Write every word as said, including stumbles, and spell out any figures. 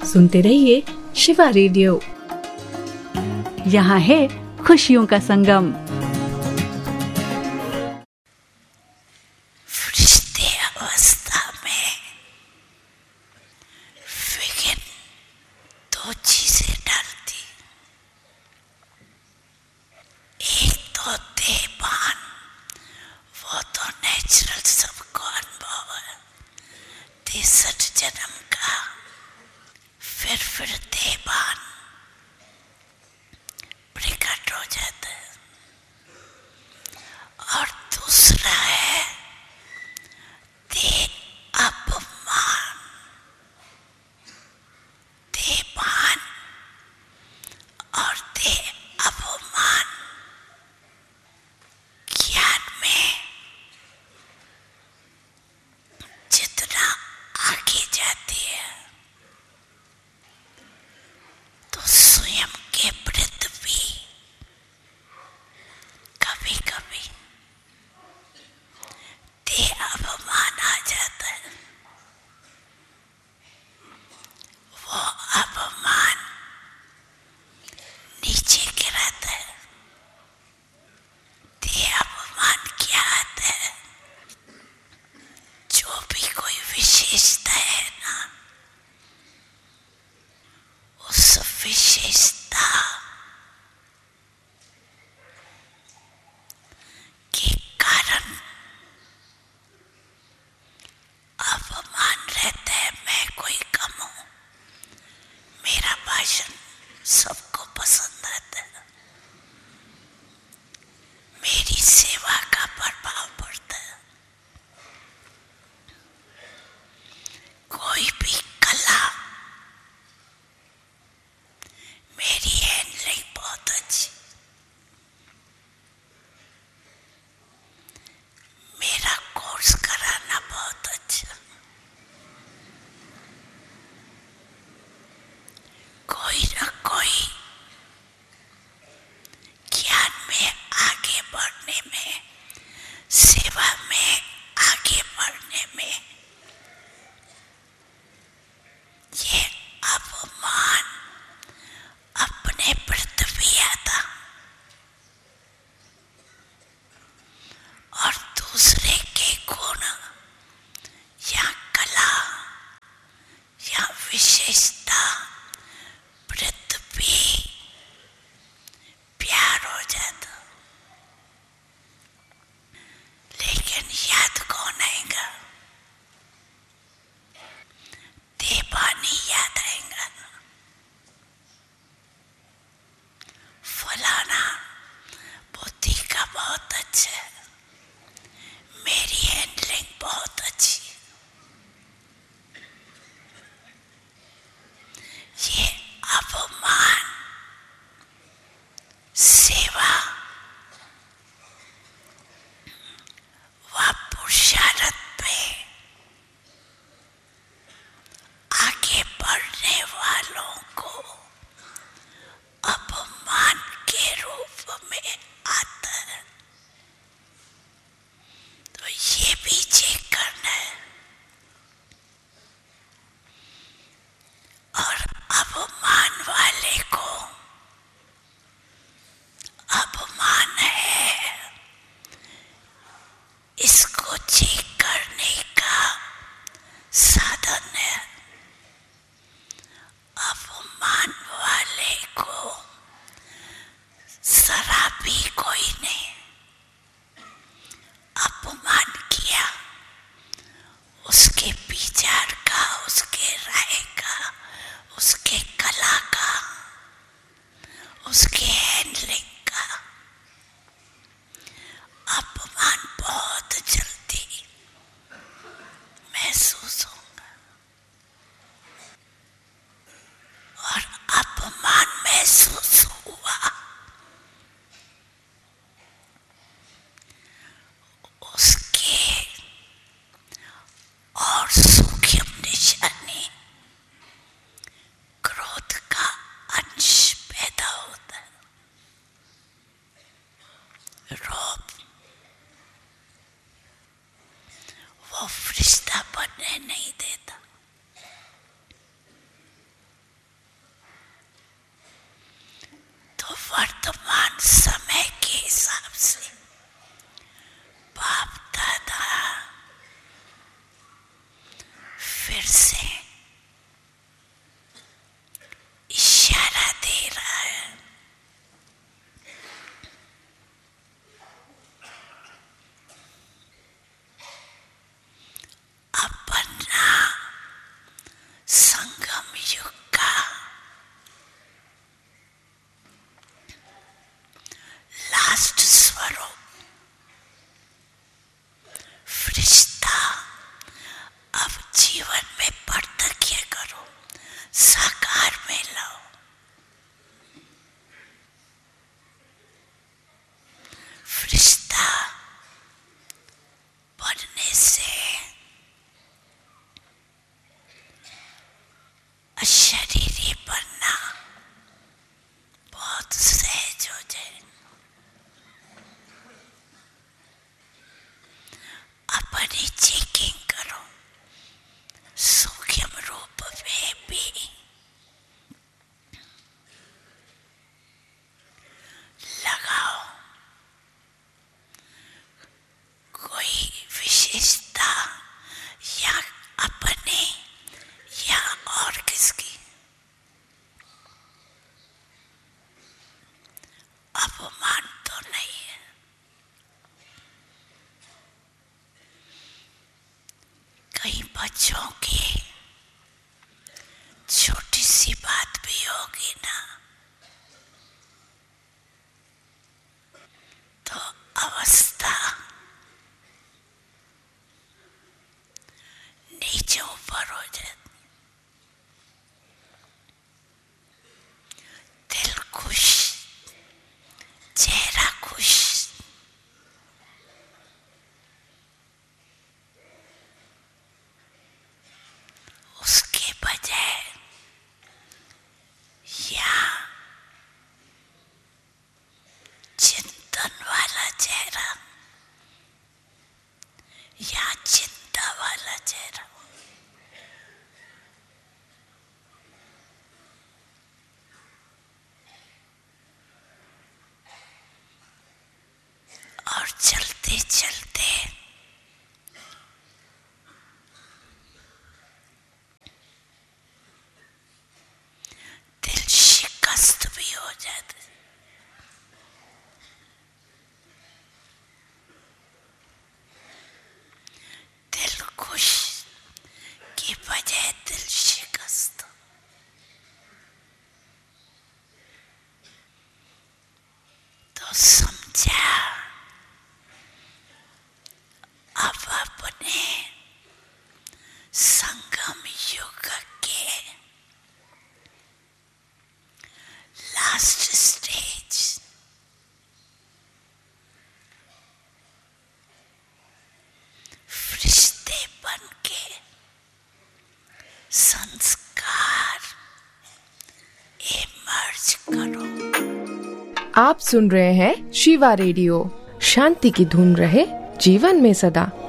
सुनते रहिए शिवा रेडियो। यहाँ है खुशियों का संगम। फरिश्ते अवस्था में फिक्र दो चीजें डालती, एक तो देहभान, वो तो नेचुरल सबको अनुभव है तिरसठ जन्म का, फिर फिर देहभान प्रकट हो जाता है। और दूसरा है देह अपमान। देहभान और देह अपमान ज्ञान में जितना आगे जाती है तो स्वयं के प्रति भी कभी कभी देह अपमान आ जाता है। वो अपमान नीचे गिराता है। देह अपमान क्या आता है? जो भी कोई विशेषता है ना, उस विशेषता के कारण अपमान रहता है। मैं कोई कम हूं, मेरा भाषण सबको पसंद आता है, मेरी सेवा का प्रभाव पड़ता है। कोई भी कला, मेरी हैंडलिंग बहुत अच्छी, मेरा कोर्स कराना बहुत अच्छा, कोई न कोई ज्ञान में आगे बढ़ने में, सेवा में आगे बढ़ने में ये अपमान अपने प्रति भी आता और दूसरे के गुण या कला या विशेषता प्रति भी प्यार हो जाता। लेकिन याद कौन आएगा? देहभानी याद आएगा ना। फलाना बुद्धि का बहुत अच्छा है, मेरी हैंडलिंग बहुत अच्छी है। से इशारा दे रहा है। अपना संगम युग का लास्ट स्वरूप फरिश्ता अब जीवन में प्रत्यक्ष करो, साकार में लाओ। फरिश्ता बनने से अशरीरी बनना बहुत सहज हो जाए। अपनी चेकिंग करो, सूक्ष्म रूप में भी लगाओ। कोई विशेषता या अपने या और किसकी अपमान तो नहीं है। कई बच्चों की छोटी सी बात भी होगी ना, तो अवस्था नीचे ऊपर हो जाती। दिल खुश, चेहरा खुश, उसके बजाय या चिंतन वाला चेहरा या चिंता वाला चेहरा। और चलते चलते दिल शिकस्त भी हो जाता है। दिल खुश की बजाय दिल शिकस्त। तो समझा अब अपने संगम युग के लास्ट स्टेज फरिश्ते बन के संस्कार इमर्ज करो। आप सुन रहे हैं शिवा रेडियो। शांति की धुन रहे जीवन में सदा।